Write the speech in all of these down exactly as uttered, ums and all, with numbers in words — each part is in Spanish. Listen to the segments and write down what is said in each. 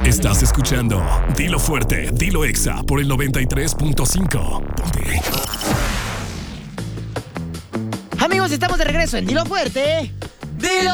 Estás escuchando Dilo Fuerte, Dilo Exa por el noventa y tres punto cinco. Ponte. Amigos, estamos de regreso en Dilo Fuerte, Dilo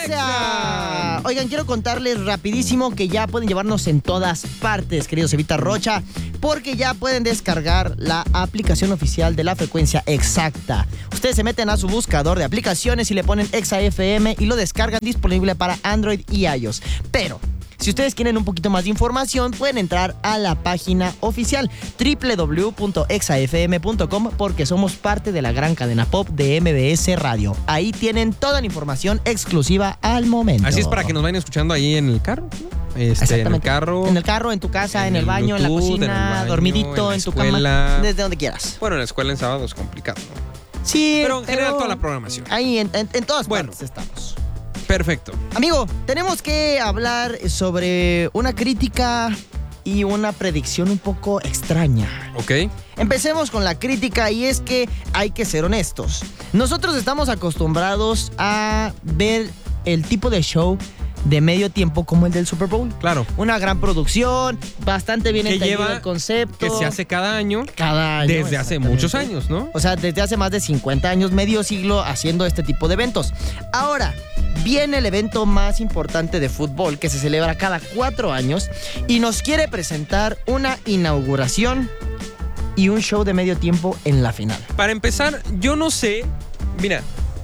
Exa. Oigan, quiero contarles rapidísimo que ya pueden llevarnos en todas partes, queridos Evita Rocha, porque ya pueden descargar la aplicación oficial de La Frecuencia Exacta. Ustedes se meten a su buscador de aplicaciones y le ponen Exa F M y lo descargan, disponible para Android y iOS. Pero si ustedes quieren un poquito más de información, pueden entrar a la página oficial doble u doble u doble u punto exa f m punto com, porque somos parte de la gran cadena pop de M B S Radio. Ahí tienen toda la información exclusiva al momento. Así es, para que nos vayan escuchando ahí en el carro, ¿no? Este, en el carro. En el carro, en tu casa, en, en el baño, Bluetooth, en la cocina, en baño, dormidito, en, en tu cama, desde donde quieras. Bueno, en la escuela en sábado es complicado, ¿no? Sí, pero en general toda la programación. Ahí en, en, en todas bueno, partes estamos. Perfecto. Amigo, tenemos que hablar sobre una crítica y una predicción un poco extraña. Ok. Empecemos con la crítica, y es que hay que ser honestos. Nosotros estamos acostumbrados a ver el tipo de show de medio tiempo como el del Super Bowl. Claro. Una gran producción, bastante bien que entendido lleva, el concepto. Que se hace cada año. Cada año. Desde hace muchos años, ¿no? O sea, desde hace más de cincuenta años, medio siglo, haciendo este tipo de eventos. Ahora, viene el evento más importante de fútbol, que se celebra cada cuatro años, y nos quiere presentar una inauguración y un show de medio tiempo en la final. Para empezar, yo no sé. Mira,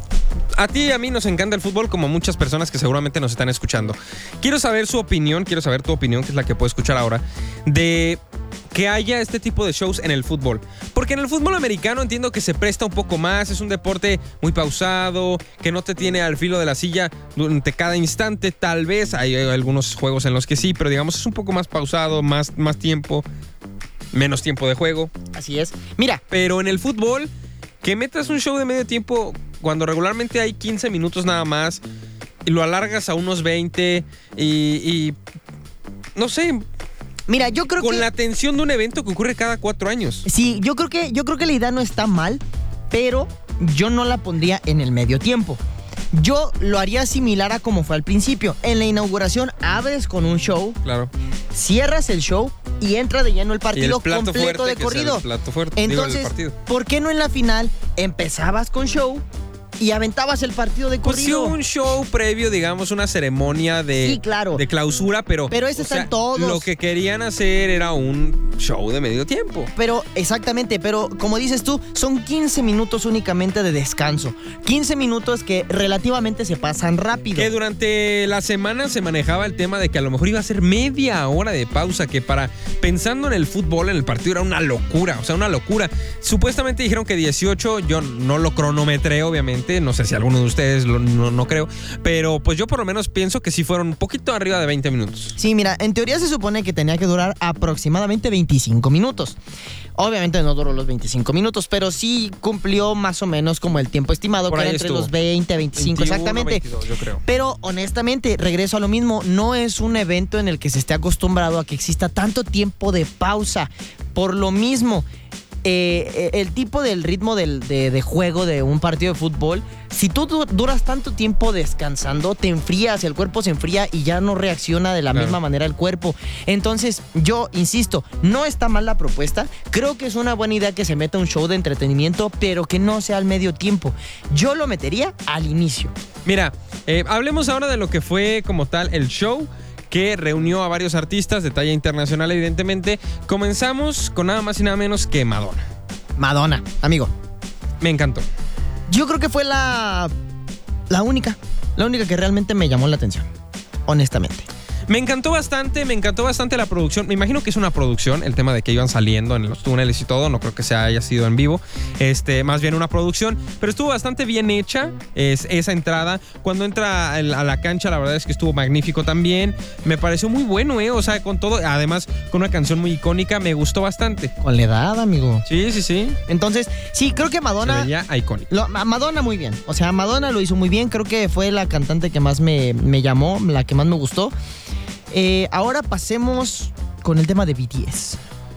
a ti y a mí nos encanta el fútbol, como muchas personas que seguramente nos están escuchando. Quiero saber su opinión, quiero saber tu opinión, que es la que puedo escuchar ahora, de que haya este tipo de shows en el fútbol. Porque en el fútbol americano entiendo que se presta un poco más, es un deporte muy pausado, que no te tiene al filo de la silla durante cada instante. Tal vez hay algunos juegos en los que sí, pero digamos es un poco más pausado, más, más tiempo, menos tiempo de juego. Así es. Mira. Pero en el fútbol, que metas un show de medio tiempo cuando regularmente hay quince minutos nada más, y lo alargas a unos veinte y, y no sé. Mira, yo creo con que... la atención de un evento que ocurre cada cuatro años. Sí, yo creo que, yo creo que la idea no está mal, pero yo no la pondría en el medio tiempo. Yo lo haría similar a como fue al principio. En la inauguración abres con un show, claro, cierras el show y entra de lleno el partido el plato completo fuerte, de corrido. El plato fuerte, Entonces, digo, el partido. ¿por qué no en la final empezabas con show y aventabas el partido de corrido? Pues sí, un show previo, digamos, una ceremonia de, sí, claro, de clausura, pero... Pero ese está en todos. Lo que querían hacer era un show de medio tiempo. Pero, exactamente, pero como dices tú, son quince minutos únicamente de descanso. quince minutos que relativamente se pasan rápido. Que durante la semana se manejaba el tema de que a lo mejor iba a ser media hora de pausa, que para, pensando en el fútbol, en el partido, era una locura, o sea, una locura. Supuestamente dijeron que dieciocho, yo no lo cronometré, obviamente. No sé si alguno de ustedes, lo, no, no creo. Pero pues yo por lo menos pienso que sí fueron un poquito arriba de veinte minutos. Sí, mira, en teoría se supone que tenía que durar aproximadamente veinticinco minutos. Obviamente no duró los veinticinco minutos, pero sí cumplió más o menos como el tiempo estimado, por que era entre estuvo. Los veinte, veinticinco, veintiuno, exactamente. veintidós, yo creo. Pero honestamente, regreso a lo mismo, no es un evento en el que se esté acostumbrado a que exista tanto tiempo de pausa. Por lo mismo, Eh, el tipo del ritmo del, de, de juego de un partido de fútbol, si tú duras tanto tiempo descansando, te enfrías, el cuerpo se enfría y ya no reacciona de la claro. misma manera el cuerpo. Entonces, yo insisto, no está mal la propuesta, creo que es una buena idea que se meta un show de entretenimiento, pero que no sea al medio tiempo. Yo lo metería al inicio. Mira, eh, hablemos ahora de lo que fue como tal el show, que reunió a varios artistas de talla internacional, evidentemente. Comenzamos con nada más y nada menos que Madonna. Madonna, amigo. Me encantó. Yo creo que fue la, la única, la única que realmente me llamó la atención, honestamente. Me encantó bastante, me encantó bastante la producción. Me imagino que es una producción, el tema de que iban saliendo en los túneles y todo. No creo que se haya sido en vivo. Este, más bien una producción. Pero estuvo bastante bien hecha es, esa entrada. Cuando entra a la cancha, la verdad es que estuvo magnífico también. Me pareció muy bueno, ¿eh? O sea, con todo, además, con una canción muy icónica, me gustó bastante. Con la edad, amigo. Sí, sí, sí. Entonces, sí, creo que Madonna... Se veía icónico. Lo, Madonna muy bien. O sea, Madonna lo hizo muy bien. Creo que fue la cantante que más me, me llamó, la que más me gustó. Eh, ahora pasemos con el tema de B T S.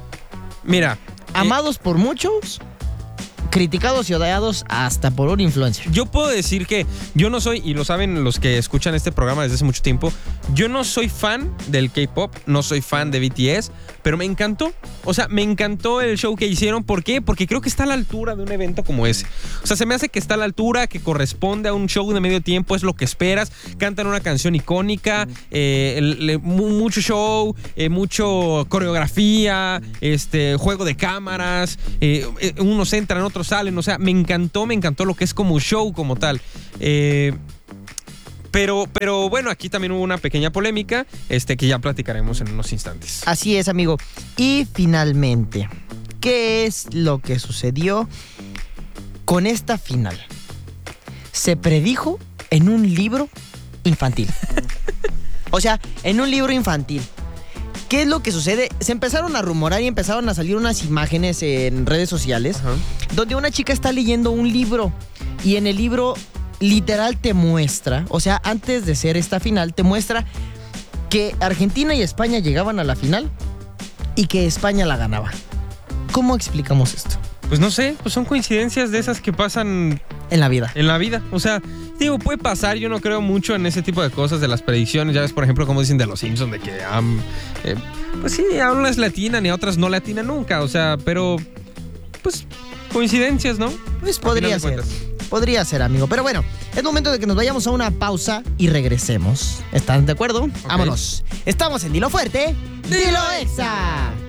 Mira, amados eh, por muchos, criticados y odiados hasta por un influencer. Yo puedo decir que yo no soy, y lo saben los que escuchan este programa desde hace mucho tiempo, Yo no soy fan del K-pop, no soy fan de B T S, pero me encantó. O sea, me encantó el show que hicieron. ¿Por qué? Porque creo que está a la altura de un evento como ese. O sea, se me hace que está a la altura, que corresponde a un show de medio tiempo, es lo que esperas. Cantan una canción icónica, eh, el, el, mucho show, eh, mucho coreografía, este, juego de cámaras, eh, unos entran, otros salen. O sea, me encantó, me encantó lo que es como show como tal. Eh... Pero, pero bueno, aquí también hubo una pequeña polémica este, que ya platicaremos en unos instantes. Así es, amigo. Y finalmente, ¿qué es lo que sucedió con esta final? Se predijo en un libro infantil. O sea, en un libro infantil. ¿Qué es lo que sucede? Se empezaron a rumorar y empezaron a salir unas imágenes en redes sociales. Ajá. Donde una chica está leyendo un libro y en el libro literal te muestra, o sea, antes de ser esta final, te muestra que Argentina y España llegaban a la final y que España la ganaba. ¿Cómo explicamos esto? Pues no sé, pues son coincidencias de esas que pasan en la vida. En la vida, o sea, digo, puede pasar, yo no creo mucho en ese tipo de cosas de las predicciones. Ya ves, por ejemplo, como dicen de los Simpsons, de que um, eh, pues sí, a unas latinan y a otras no latinan nunca, o sea, pero pues coincidencias, ¿no? Pues podría ser. Podría ser, amigo. Pero bueno, es momento de que nos vayamos a una pausa y regresemos. ¿Están de acuerdo? Okay. Vámonos. Estamos en Dilo Fuerte, Dilo Exa.